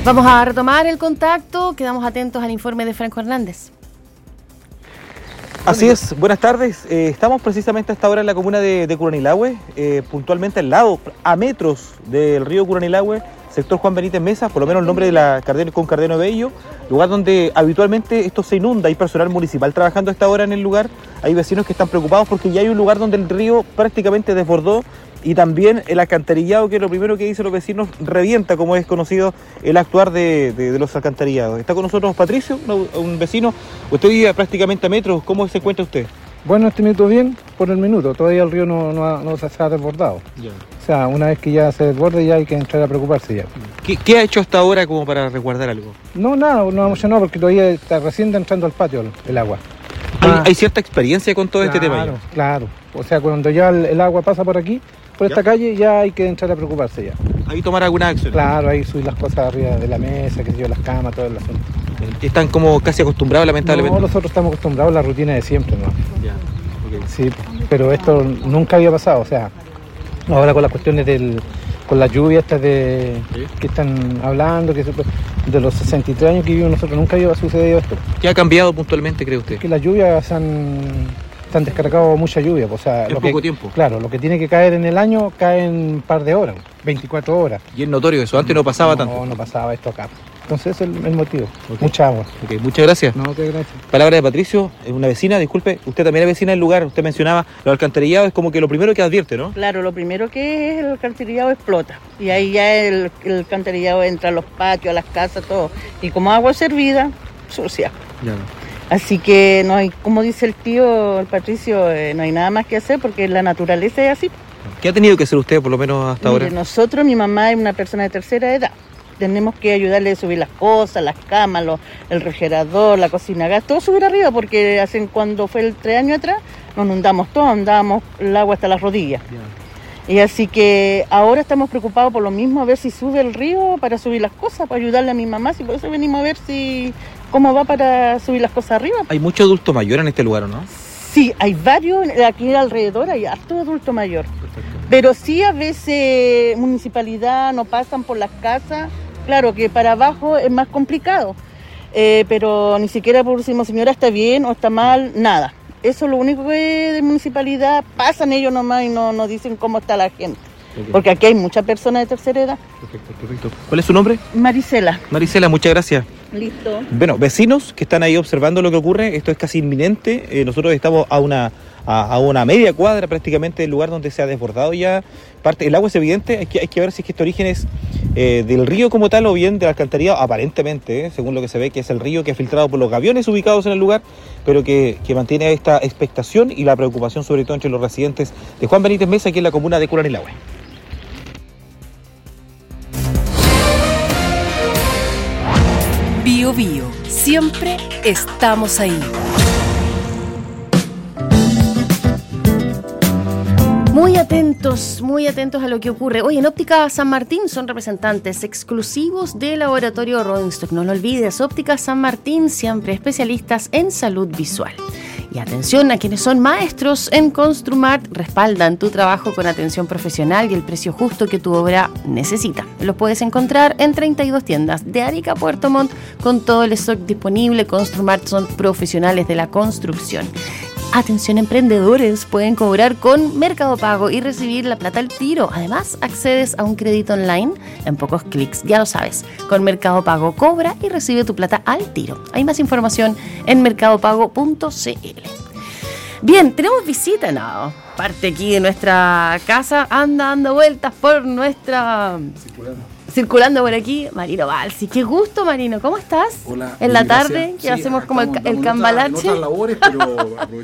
Vamos a retomar el contacto, quedamos atentos al informe de Franco Hernández. Así es, buenas tardes. Estamos precisamente a esta hora en la comuna de Curanilahue, puntualmente al lado, a metros del río Curanilahue, sector Juan Benítez Mesa, por lo menos el nombre de la con Cardeno Bello, lugar donde habitualmente esto se inunda. Hay personal municipal trabajando a esta hora en el lugar, hay vecinos que están preocupados porque ya hay un lugar donde el río prácticamente desbordó y también el alcantarillado, que es lo primero que dicen los vecinos, revienta, como es conocido el actuar de los alcantarillados. Está con nosotros Patricio, un vecino. Usted vive prácticamente a metros. ¿Cómo se encuentra usted? Bueno, este minuto bien por el minuto. Todavía el río no se ha desbordado. Ya. O sea, una vez que ya se desborde ya hay que entrar a preocuparse ya. ¿Qué ha hecho hasta ahora como para resguardar algo? No, nada, no ha emocionado porque todavía está recién entrando al patio el agua. ¿Hay cierta experiencia con todo este tema? Claro. O sea, cuando ya el agua pasa por aquí, por esta calle, ya hay que entrar a preocuparse ya. ¿Hay que tomar alguna acción? Claro, hay que subir las cosas arriba de la mesa, las camas, todo el asunto. ¿Están como casi acostumbrados, lamentablemente? No, nosotros estamos acostumbrados a la rutina de siempre, ¿no? Ya, okay. Sí, pero esto nunca había pasado, o sea, ahora con las cuestiones con las lluvias estas que están hablando, de los 63 años que vivimos nosotros, nunca había sucedido esto. ¿Qué ha cambiado puntualmente, cree usted? Que las lluvias se han descargado mucha lluvia, o sea, en poco tiempo. Claro, lo que tiene que caer en el año cae en un par de horas, 24 horas. Y es notorio eso, antes no pasaba tanto. No pasaba esto acá. Entonces ese es el motivo, Okay. Mucha agua. Okay, muchas gracias. No, qué gracias. Palabra de Patricio, una vecina, disculpe, usted también es vecina del lugar, usted mencionaba los alcantarillados, es como que lo primero que advierte, ¿no? Claro, lo primero que es el alcantarillado explota y ahí ya el alcantarillado entra a los patios, a las casas, todo. Y como agua servida, sucia. Ya. Así que no hay, como dice el tío, el Patricio, no hay nada más que hacer porque la naturaleza es así. ¿Qué ha tenido que hacer usted por lo menos hasta ahora? Nosotros, mi mamá es una persona de tercera edad. Tenemos que ayudarle a subir las cosas, las camas, el refrigerador, la cocina gas, todo subir arriba porque cuando fue el 3 años atrás nos inundamos todo, andábamos el agua hasta las rodillas. Yeah. Y así que ahora estamos preocupados por lo mismo, a ver si sube el río para subir las cosas, para ayudarle a mi mamá, si por eso venimos a ver cómo va para subir las cosas arriba. Hay mucho adulto mayor en este lugar, ¿no? Sí, hay varios, aquí alrededor hay harto adulto mayor. Perfecto. Pero sí a veces municipalidad no pasan por las casas, claro que para abajo es más complicado, pero ni siquiera por decimos señora está bien o está mal, nada. Eso es lo único que de municipalidad, pasan ellos nomás y no dicen cómo está la gente. Okay. Porque aquí hay muchas personas de tercera edad. Perfecto. ¿Cuál es su nombre? Marisela. Marisela, muchas gracias. Listo. Bueno, vecinos que están ahí observando lo que ocurre, esto es casi inminente. Nosotros estamos a una media cuadra prácticamente del lugar donde se ha desbordado ya parte. El agua es evidente, hay que ver si es que este origen es del río como tal o bien del alcantarillado, aparentemente, según lo que se ve, que es el río que ha filtrado por los gaviones ubicados en el lugar, pero que mantiene esta expectación y la preocupación sobre todo entre los residentes de Juan Benítez Mesa aquí en la comuna de Curanilahue. Bio Bio, siempre estamos ahí. Muy atentos a lo que ocurre. Hoy en Óptica San Martín son representantes exclusivos de Laboratorio Rodenstock. No lo olvides, Óptica San Martín, siempre especialistas en salud visual. Y atención a quienes son maestros en Construmart, respaldan tu trabajo con atención profesional y el precio justo que tu obra necesita. Los puedes encontrar en 32 tiendas de Arica a Puerto Montt con todo el stock disponible. Construmart son profesionales de la construcción. Atención emprendedores, pueden cobrar con Mercado Pago y recibir la plata al tiro. Además, accedes a un crédito online en pocos clics, ya lo sabes. Con Mercado Pago cobra y recibe tu plata al tiro. Hay más información en mercadopago.cl. Bien, tenemos visita, ¿no? Parte aquí de nuestra casa, anda dando vueltas por nuestra... Circulando por aquí, Marino Balsi. Qué gusto, Marino. ¿Cómo estás? Hola. En la tarde, gracias. que hacemos como el cambalache. En otras labores, pero